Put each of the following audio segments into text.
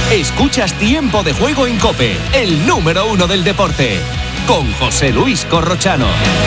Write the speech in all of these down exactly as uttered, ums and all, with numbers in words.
Escuchas Tiempo de Juego en COPE, el número uno del deporte, con José Luis Corrochano.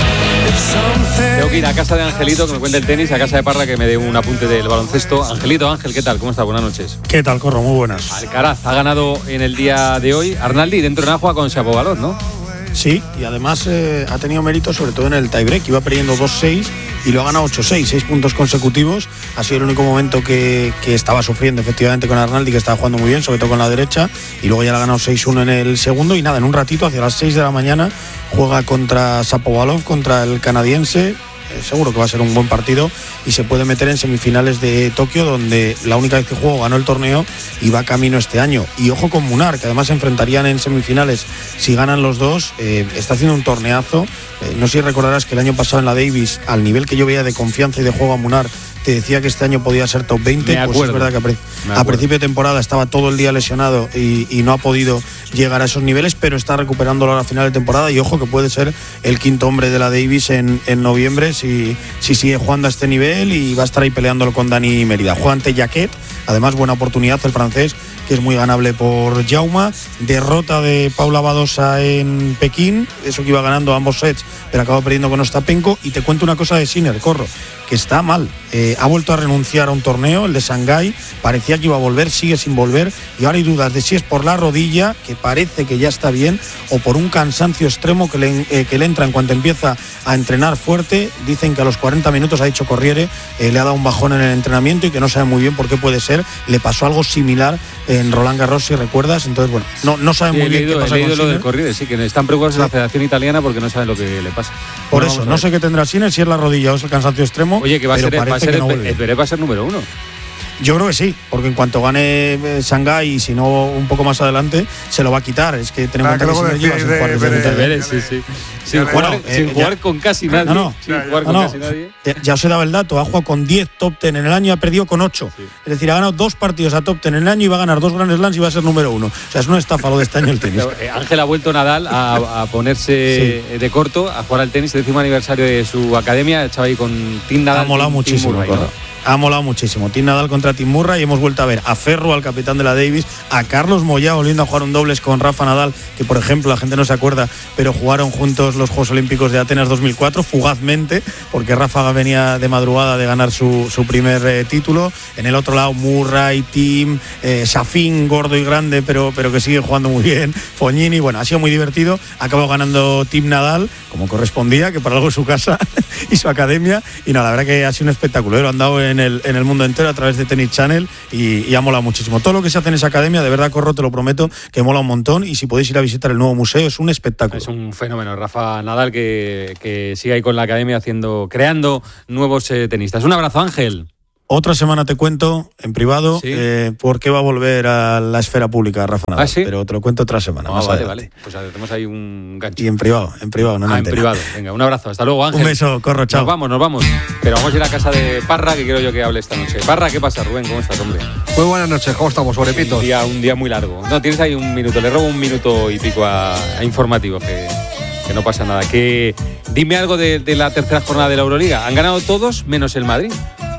Tengo que ir a casa de Angelito, que me cuente el tenis, a casa de Parra, que me dé un apunte del baloncesto. Angelito, Ángel, ¿qué tal? ¿Cómo estás? Buenas noches. ¿Qué tal, Corro? Muy buenas. Alcaraz ha ganado en el día de hoy. Arnaldi dentro de una juega con Shapovalov, ¿no? Sí, y además eh, ha tenido mérito sobre todo en el tiebreak, iba perdiendo dos seis y lo ha ganado ocho seis, seis puntos consecutivos. Ha sido el único momento que, que estaba sufriendo efectivamente con Arnaldi, que estaba jugando muy bien, sobre todo con la derecha, y luego ya le ha ganado seis uno en el segundo. Y nada, en un ratito, hacia las seis de la mañana, juega contra Shapovalov, contra el canadiense. Seguro que va a ser un buen partido y se puede meter en semifinales de Tokio, donde la única vez que jugó ganó el torneo y va camino este año. Y ojo con Munar, que además se enfrentarían en semifinales si ganan los dos. Eh, está haciendo un torneazo. Eh, no sé si recordarás que el año pasado en la Davis, al nivel que yo veía de confianza y de juego a Munar, te decía que este año podía ser top veinte. Me pues es verdad que a, pre- a principio de temporada estaba todo el día lesionado y, y no ha podido llegar a esos niveles, pero está recuperándolo a la final de temporada. Y ojo que puede ser el quinto hombre de la Davis en, en noviembre si, si sigue jugando a este nivel, y va a estar ahí peleándolo con Dani Mérida. Juega ante Jacquet, además buena oportunidad el francés, que es muy ganable por Jauma. Derrota de Paula Badosa en Pekín, eso que iba ganando ambos sets, pero acabó perdiendo con Ostapenko. Y te cuento una cosa de Sinner, Corro, que está mal. Eh, ha vuelto a renunciar a un torneo, el de Shanghái. Parecía que iba a volver, sigue sin volver, y ahora hay dudas de si es por la rodilla, que parece que ya está bien, o por un cansancio extremo que le, eh, que le entra en cuanto empieza a entrenar fuerte. Dicen que a los cuarenta minutos, ha dicho Corriere, eh, le ha dado un bajón en el entrenamiento y que no sabe muy bien por qué puede ser. Le pasó algo similar en Roland Garros, si recuerdas. Entonces, bueno, no, no sabe sí, muy bien leído, qué pasa he leído con lo Sinner. del Corriere, sí, que están preocupados en Sí. la Federación Italiana porque no saben lo que le pasa. Por Bueno, eso, no sé qué tendrá Sinner, si es la rodilla o es el cansancio extremo. Oye, que va a pero ser, va a parece ser que no el, vuelve. el Zverev va a ser número uno. Yo creo que sí, porque en cuanto gane eh, Shanghái, y si no un poco más adelante, se lo va a quitar. Es que tenemos Claro, que que luego Sinner lleva sin decís jugar de- desde de- mitad de- Zverev, sí, sí. Sin, ya, jugar, bueno, sin eh, jugar ya- con casi nadie. No, no. Sin Ya, ya. jugar con No, no, casi nadie. eh, ya os he dado el dato, ha jugado con diez top ten en el año y ha perdido con ocho. Sí. Es decir, ha ganado dos partidos a top ten en el año y va a ganar dos Grand Slams y va a ser número uno. O sea, es una estafa lo de este año el tenis. Eh, Ángel ha vuelto Nadal a, a ponerse de corto, a jugar al tenis, el décimo aniversario de su academia. Estaba ahí con Tim Nadal. Ha molado Tim- Tim muchísimo, Murray, Corro. ¿no? Ha molado muchísimo. Tim Nadal contra Tim Murray, y hemos vuelto a ver a Ferro, al capitán de la Davis, a Carlos Moyá volviendo a jugar un dobles con Rafa Nadal, que por ejemplo la gente no se acuerda, pero jugaron juntos los Juegos Olímpicos de Atenas dos mil cuatro, fugazmente, porque Rafa venía de madrugada de ganar su, su primer eh, título. En el otro lado, Murray, Tim, eh, Safin, gordo y grande, pero, pero que sigue jugando muy bien, Fognini. Bueno, ha sido muy divertido. Ha acabado ganando Tim Nadal, como correspondía, que para algo es su casa y su academia. Y nada, la verdad que ha sido un espectáculo, ¿eh? Lo han dado en el, en el mundo entero a través de Tennis Channel y, y ha molado muchísimo. Todo lo que se hace en esa academia, de verdad, Corro, te lo prometo, que mola un montón. Y si podéis ir a visitar el nuevo museo, es un espectáculo. Es un fenómeno, Rafa Nadal, que, que sigue ahí con la academia haciendo, creando nuevos eh, tenistas. Un abrazo, Ángel. Otra semana te cuento en privado ¿Sí? eh, por qué va a volver a la esfera pública Rafa Nadal. ¿Ah, sí? Pero te lo cuento otra semana. Ah, más vale, adelante. vale. Pues hacemos ahí un gancho. Y en privado, en privado, no en Ah, en antena. privado. Venga, un abrazo. Hasta luego, Ángel. Un beso, Corro, chao. Nos vamos, nos vamos. Pero vamos a ir a casa de Parra, que quiero yo que hable esta noche. Parra, ¿qué pasa, Rubén? ¿Cómo estás, hombre? Muy buenas noches, ¿cómo estamos, Un sobrepitos? día, un día muy largo. No, tienes ahí un minuto. Le robo un minuto y pico a, a informativo, que, que no pasa nada. Que dime algo de, de la tercera jornada de la Euroliga. Han ganado todos, menos el Madrid.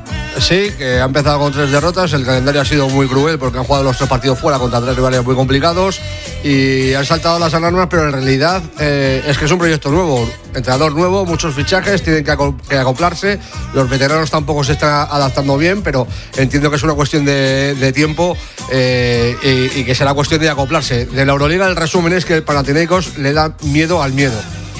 Sí, que ha empezado con tres derrotas, el calendario ha sido muy cruel porque han jugado los tres partidos fuera contra tres rivales muy complicados y han saltado las alarmas, pero en realidad eh, es que es un proyecto nuevo, entrenador nuevo, muchos fichajes, tienen que, aco- que acoplarse, los veteranos tampoco se están adaptando bien, pero entiendo que es una cuestión de, de tiempo eh, y, y que será cuestión de acoplarse. De la Euroliga el resumen es que el Panathinaikos le da miedo al miedo.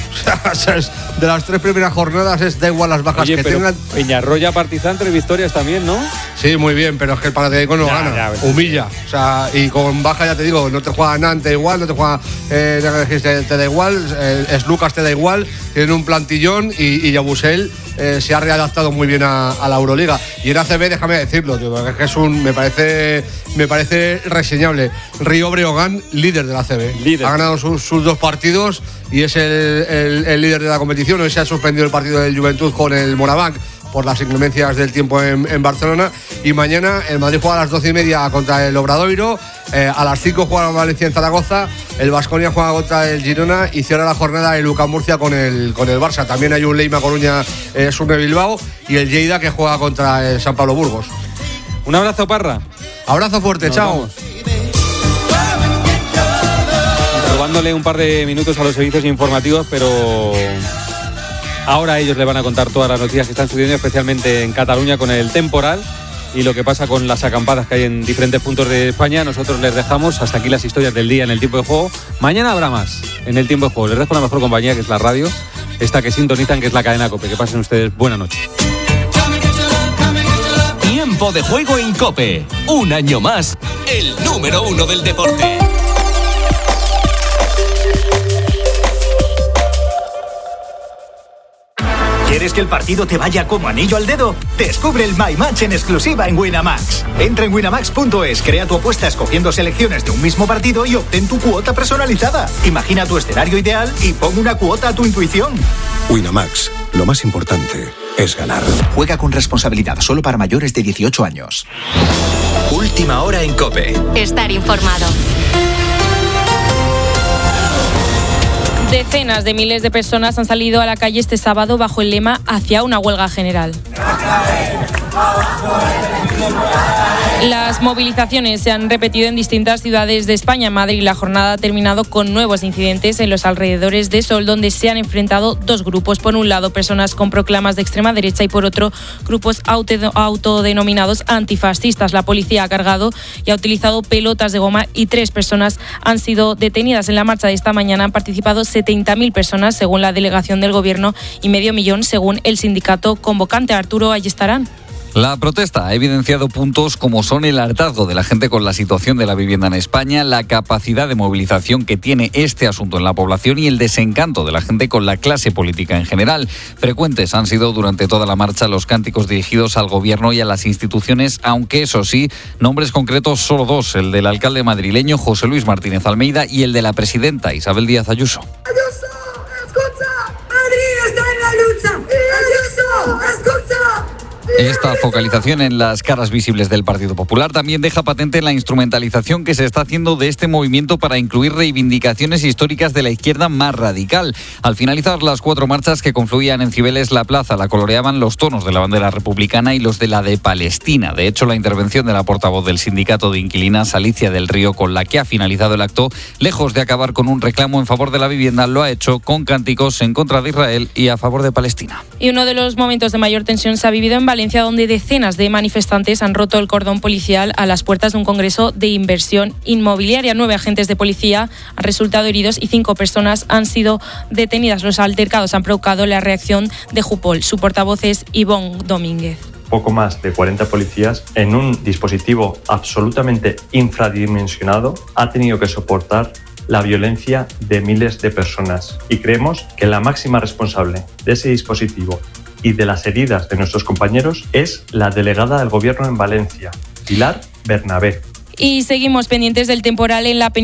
O sea, es- de las tres primeras jornadas es da igual las bajas Oye, que pero tengan. Peñarroya, Partizan, tres victorias también, ¿no? Sí, muy bien, pero es que el Panathinaikos no Ya, gana, ya, humilla. O sea, y con baja ya te digo, no te juega Nantes igual, no te juega eh, te, te da igual, eh, es Lucas te da igual, tienen un plantillón y, y Yabusel eh, se ha readaptado muy bien a, a la Euroliga. Y en A C B, déjame decirlo, tío, porque es que es un, me parece, me parece reseñable. Río Breogán, líder de la A C B. Líder. Ha ganado sus, sus dos partidos y es el, el, el líder de la competición. Hoy se ha suspendido el partido del Juventud con el Morabanc por las inclemencias del tiempo en, en Barcelona. Y mañana el Madrid juega a las doce y media contra el Obradoiro, eh, a las cinco juega Valencia en Zaragoza, el Baskonia juega contra el Girona y cierra la jornada el Lucas Murcia con el, con el Barça. También hay un Leima Coruña eh, Surne Bilbao y el Lleida que juega contra el San Pablo Burgos. Un abrazo, Parra. Abrazo fuerte, Nos chao. vamos. dedicándole un par de minutos a los servicios informativos, pero ahora ellos le van a contar todas las noticias que están sucediendo, especialmente en Cataluña con el temporal y lo que pasa con las acampadas que hay en diferentes puntos de España. Nosotros les dejamos hasta aquí las historias del día en el tiempo de juego. Mañana habrá más en el tiempo de juego. Les dejo la mejor compañía, que es la radio, esta que sintonizan, que es la cadena COPE. Que pasen ustedes buena noche. Tiempo de juego en COPE. Un año más, el número uno del deporte. ¿Quieres que el partido te vaya como anillo al dedo? Descubre el My Match en exclusiva en Winamax. Entra en winamax punto es, crea tu apuesta escogiendo selecciones de un mismo partido y obtén tu cuota personalizada. Imagina tu escenario ideal y pon una cuota a tu intuición. Winamax, lo más importante es ganar. Juega con responsabilidad, solo para mayores de dieciocho años. Última hora en COPE. Estar informado. Decenas de miles de personas han salido a la calle este sábado bajo el lema Hacia una huelga general. Las movilizaciones se han repetido en distintas ciudades de España. En Madrid, la jornada ha terminado con nuevos incidentes en los alrededores de Sol, donde se han enfrentado dos grupos. Por un lado, personas con proclamas de extrema derecha y por otro, grupos autodenominados antifascistas. La policía ha cargado y ha utilizado pelotas de goma y tres personas han sido detenidas. En la marcha de esta mañana han participado setenta mil personas, según la delegación del Gobierno, y medio millón, según el sindicato convocante. Arturo Ayestarán. La protesta ha evidenciado puntos como son el hartazgo de la gente con la situación de la vivienda en España, la capacidad de movilización que tiene este asunto en la población y el desencanto de la gente con la clase política en general. Frecuentes han sido durante toda la marcha los cánticos dirigidos al gobierno y a las instituciones, aunque eso sí, nombres concretos solo dos, el del alcalde madrileño José Luis Martínez Almeida y el de la presidenta Isabel Díaz Ayuso. ¡Ayuso, escucha! ¡Madrid está en la lucha! ¡Ayuso, escucha! Esta focalización en las caras visibles del Partido Popular también deja patente la instrumentalización que se está haciendo de este movimiento para incluir reivindicaciones históricas de la izquierda más radical. Al finalizar las cuatro marchas que confluían en Cibeles, la plaza la coloreaban los tonos de la bandera republicana y los de la de Palestina. De hecho, la intervención de la portavoz del sindicato de inquilinas, Alicia del Río, con la que ha finalizado el acto, lejos de acabar con un reclamo en favor de la vivienda, lo ha hecho con cánticos en contra de Israel y a favor de Palestina. Y uno de los momentos de mayor tensión se ha vivido en Valencia, donde decenas de manifestantes han roto el cordón policial a las puertas de un congreso de inversión inmobiliaria. Nueve agentes de policía han resultado heridos y cinco personas han sido detenidas. Los altercados han provocado la reacción de Jupol. Su portavoz es Ivonne Domínguez. Poco más de cuarenta policías en un dispositivo absolutamente infradimensionado ha tenido que soportar la violencia de miles de personas. Y creemos que la máxima responsable de ese dispositivo y de las heridas de nuestros compañeros es la delegada del Gobierno en Valencia, Pilar Bernabé. Y seguimos pendientes del temporal en la península